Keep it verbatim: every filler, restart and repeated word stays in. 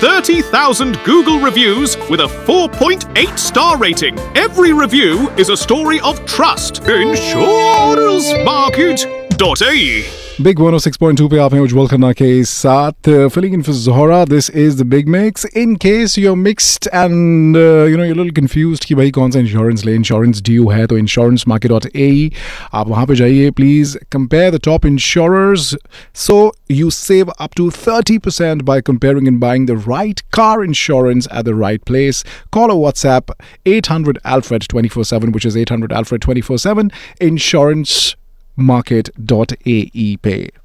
thirty thousand Google reviews with a four point eight star rating. Every review is a story of trust. Insurance Market dot A E. Big one oh six point two पे आप हैं उज्जवल खन्ना के साथ filling in for Zohra. This is the big mix. In case you're mixed and uh, you know you're a little confused कि भाई कौन सा insurance ले, इंश्योरेंस ड्यू है तो insurance market dot A E आप वहाँ पे जाइए. Please compare the top insurers so you save up to thirty percent by comparing and buying the right car insurance at the right place. Call or WhatsApp eight hundred Alfred twenty-four seven, which is eight hundred Alfred twenty-four seven. insurance market dot A E पे.